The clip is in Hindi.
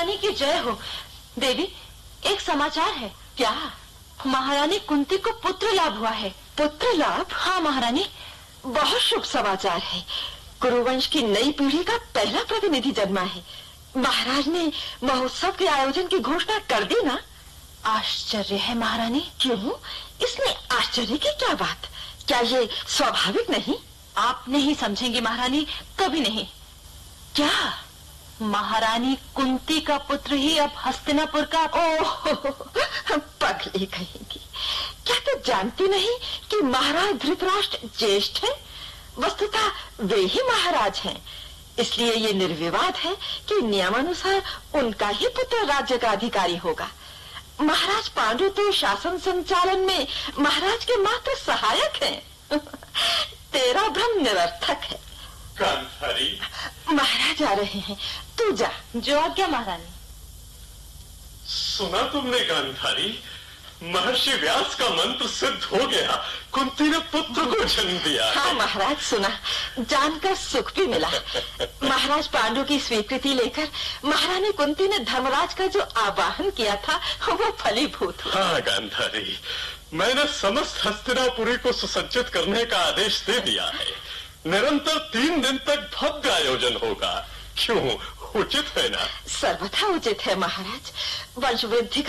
महारानी की जय हो। देवी, एक समाचार है। क्या? महारानी कुंती को पुत्र लाभ हुआ है। पुत्र लाभ? हाँ महारानी। बहुत शुभ समाचार है। कुरुवंश की नई पीढ़ी का पहला प्रतिनिधि जन्मा है। महाराज ने महोत्सव के आयोजन की घोषणा कर दी ना? आश्चर्य है महारानी। क्यों? इसमें आश्चर्य की क्या बात? क्या ये स्वाभाविक नहीं? आप नहीं समझेंगी महारानी, कभी नहीं। क्या? महारानी कुंती का पुत्र ही अब हस्तिनापुर का। ओह, पगली कहेगी। क्या तू जानती नहीं कि महाराज धृतराष्ट्र ज्येष्ठ है? वस्तुतः वे ही महाराज हैं। इसलिए ये निर्विवाद है कि नियमानुसार उनका ही पुत्र राज्य का अधिकारी होगा। महाराज पांडु तो शासन संचालन में महाराज के मात्र सहायक हैं। तेरा भ्रम निरर्थक है। गांधारी, महाराज आ रहे हैं, तू जा। जो आज्ञा महारानी। सुना तुमने गांधारी? महर्षि व्यास का मंत्र सिद्ध हो गया। कुंती ने पुत्र को जन्म दिया। हाँ महाराज, सुना, जानकर सुख भी मिला। महाराज पांडु की स्वीकृति लेकर महारानी कुंती ने धर्मराज का जो आवाहन किया था वो फलीभूत हुआ। हाँ गांधारी, मैंने समस्त हस्तिनापुरी को सुसज्जित करने का आदेश दे दिया है। निरंतर 3 दिन तक भव्य आयोजन होगा। क्यों, उचित है ना? सर्वथा उचित है महाराज। वंश वृद्धि